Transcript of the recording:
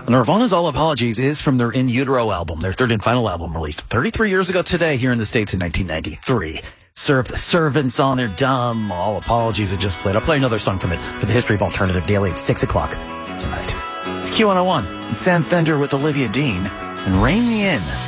Nirvana's All Apologies is from their In Utero album, their third and final album released 33 years ago today here in the States in 1993. Serve the Servants on their dumb All Apologies had just played. I'll play another song from it for the History of Alternative Daily at 6 o'clock tonight. It's Q101 and Sam Fender with Olivia Dean and Rein Me In.